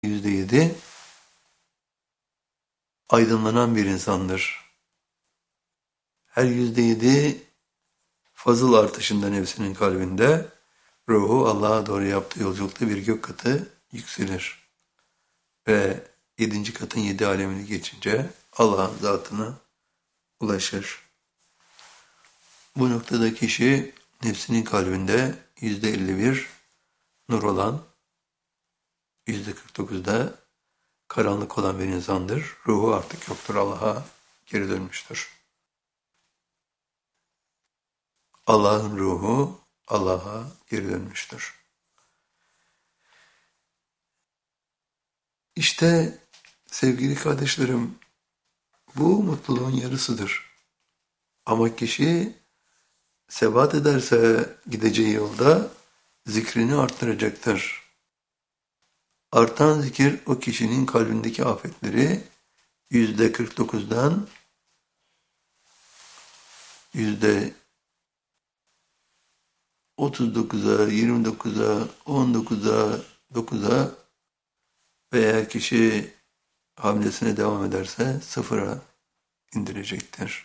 %7 aydınlanan bir insandır. Her %7 fazıl artışında nefsinin kalbinde ruhu Allah'a doğru yaptığı yolculukta bir gök katı yükselir. Ve 7. katın 7 alemini geçince Allah'ın zatına ulaşır. Bu noktada kişi nefsinin kalbinde %51 nur olan, %49'da karanlık olan bir insandır. Ruhu artık yoktur, Allah'a geri dönmüştür. Allah'ın ruhu Allah'a geri dönmüştür. İşte sevgili kardeşlerim, bu mutluluğun yarısıdır. Ama kişi sebat ederse gideceği yolda zikrini arttıracaktır. Artan zikir o kişinin kalbindeki afetleri %49'dan %39'a, 29'a, 19'a, 9'a veya kişi hamlesine devam ederse sıfıra indirecektir.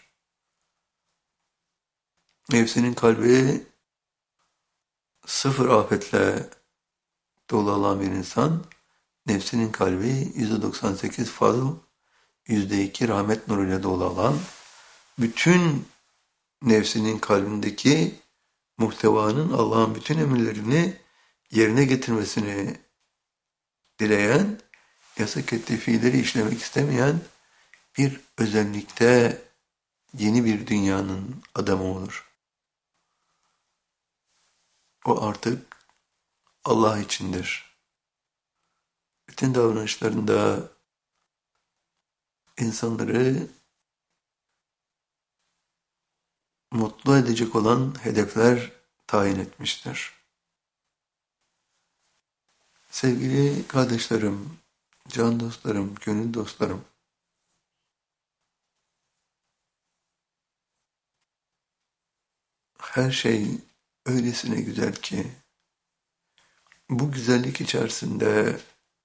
Nefsinin kalbi sıfır afetle dolu olan bir insan, nefsinin kalbi %98 fazl, %2 rahmet nuruyla dolu olan, bütün nefsinin kalbindeki muhtevanın Allah'ın bütün emirlerini yerine getirmesini dileyen, yasak ettiği fiilleri işlemek istemeyen bir özellikte yeni bir dünyanın adamı olur. O artık Allah içindir. Bütün davranışlarında insanları mutlu edecek olan hedefler tayin etmiştir. Sevgili kardeşlerim, can dostlarım, gönül dostlarım, her şey öylesine güzel ki, bu güzellik içerisinde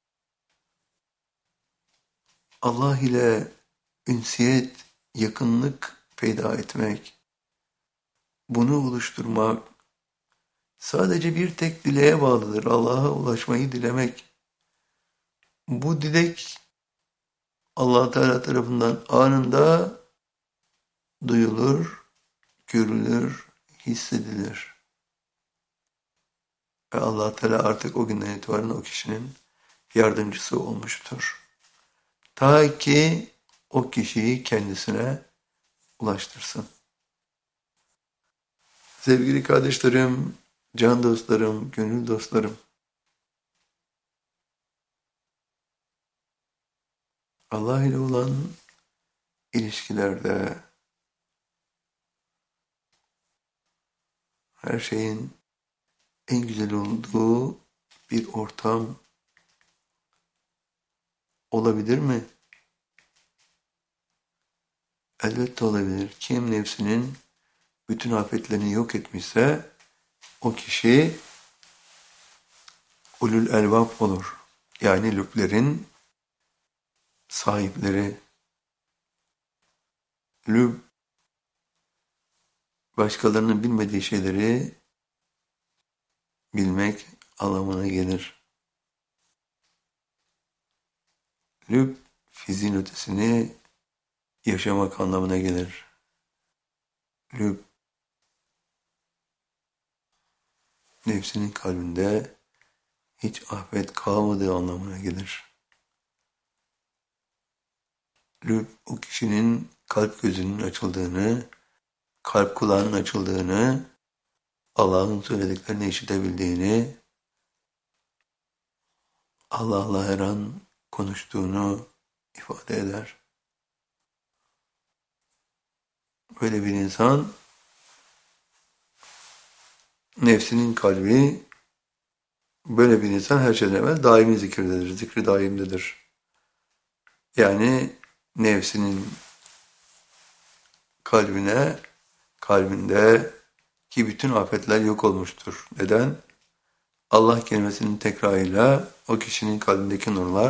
Allah ile ünsiyet, yakınlık peyda etmek, bunu oluşturmak sadece bir tek dileğe bağlıdır. Allah'a ulaşmayı dilemek. Bu dilek Allah Teala tarafından anında duyulur, görülür, hissedilir. Ve Allah Teala artık o günden itibaren o kişinin yardımcısı olmuştur. Ta ki o kişiyi kendisine ulaştırsın. Sevgili kardeşlerim, can dostlarım, gönül dostlarım, Allah ile olan ilişkilerde her şeyin en güzel olduğu bir ortam olabilir mi? Elbette olabilir. Kim nefsinin bütün afetlerini yok etmişse o kişi ulul elbab olur. Yani lüblerin sahipleri. Lüb, başkalarının bilmediği şeyleri bilmek anlamına gelir. Lüb, fiziğin ötesini yaşamak anlamına gelir. Lüb, nefsinin kalbinde hiç afet kalmadığı anlamına gelir. Lüb, o kişinin kalp gözünün açıldığını, kalp kulağının açıldığını, Allah'ın söylediklerini işitebildiğini, Allah'la her an konuştuğunu ifade eder. Böyle bir insan, nefsinin kalbi, böyle bir insan her şeyden evvel daimi zikirdedir, zikri daimdedir. Yani nefsinin kalbinde ki bütün afetler yok olmuştur. Neden? Allah kelimesinin tekrarıyla o kişinin kalbindeki nurlar